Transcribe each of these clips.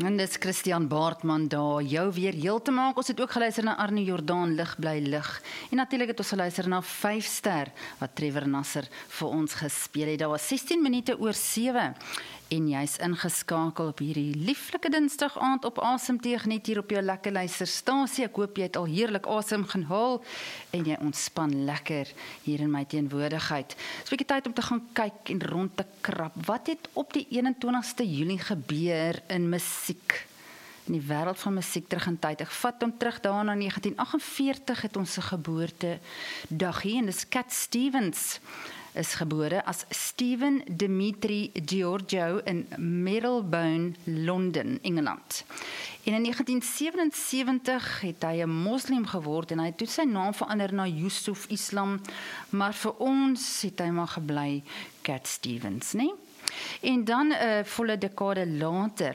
En dis Christian Baartman daar, jou weer heel te maak. Ons het ook geluister na Arnie Jordaan, Lig bly lig. En natuurlik het ons geluister na 5 ster, wat Trevor Nasser vir ons gespeel het. Daar was 16 minute oor 7. En jy's ingeskakel op hierdie lieflike Dinsdag aand op Asem Teeg, net hier op jou lekker luisterstasie. Ek hoop jy het al heerlik asem gaan haal en jy ontspan lekker hier in my teenwoordigheid. Dis 'n bietjie tyd om te gaan kyk en rond te krap. Wat het op die 21ste Julie gebeur in musiek? In die wêreld van musiek terug in tyd. Ek vat hom terug daar na 1948 het ons se geboortedag hier en dis Cat Stevens is gebore as Stephen Dimitri Giorgio in Marylebone, Londen, Engeland. En in 1977 het hy 'n moslim geword en hy het toe sy naam verander na Yusuf Islam, maar vir ons het hy maar gebly Cat Stevens, nee? En dan 'n volle dekade later,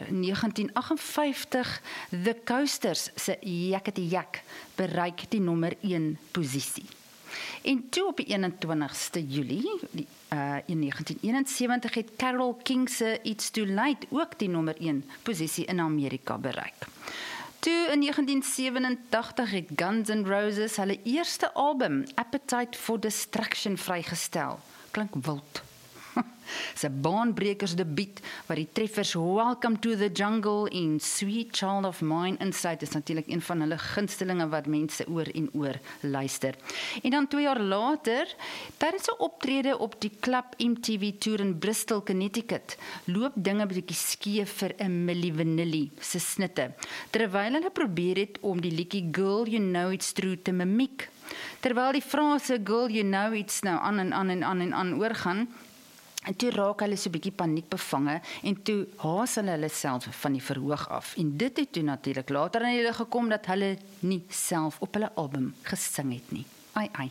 1958, The Coasters se Yakety Yak bereik die nommer 1 posisie. En toe op die 21ste Julie, in 1971, het Carole King se It's Too Late ook die nommer 1 posisie in Amerika bereik. Toe in 1987 het Guns N' Roses hulle eerste album, Appetite for Destruction, vrygestel. Klink wild. Sy baanbrekers debuut, wat die treffers Welcome to the Jungle en Sweet Child of Mine insluit, is natuurlik een van hulle gunstelinge wat mense oor en oor luister. En dan 2 jaar later, tydens 'n optrede op die Club MTV Tour in Bristol, Connecticut, loop dinge bietjie skeef vir 'n Milli Vanilli se snitte, terwyl hulle probeer het om die liedjie Girl You Know It's True te mimiek. Terwyl die frase Girl You Know It's nou aan oorgaan, en toe raak hulle so 'n bietjie paniekbevange en toe haas hulle self van die verhoog af. En dit het toe natuurlik later aan hulle gekom dat hulle nie self op hulle album gesing het nie. Ai.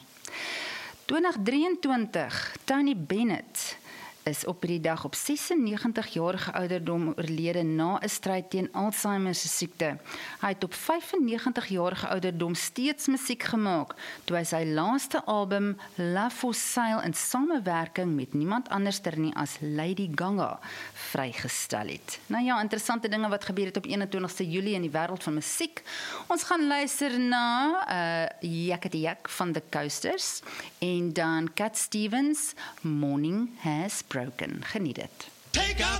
2023, Tony Bennett is op die dag op 96-jarige ouderdom oorlede na 'n stryd teen Alzheimer se siekte. Hy het op 95-jarige ouderdom steeds musiek gemaak, toe hy sy laaste album Love for Sale in samewerking met niemand anderster nie as Lady Gaga vrygestel het. Nou ja, interessante dinge wat gebeur het op 21ste Julie in die wêreld van musiek. Ons gaan luister na Yakety Yak van The Coasters en dan Cat Stevens, Morning Has Broken. Geniet dit.